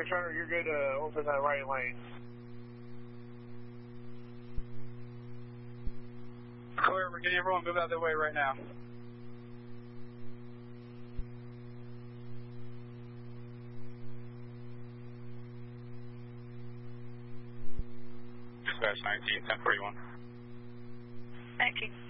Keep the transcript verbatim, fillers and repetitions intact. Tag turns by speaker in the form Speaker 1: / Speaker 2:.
Speaker 1: six hundred, you're good to open that right lane.
Speaker 2: Clear, we're getting everyone move out of the way right now.
Speaker 3: Dispatch nineteen, ten forty-one.
Speaker 4: nineteen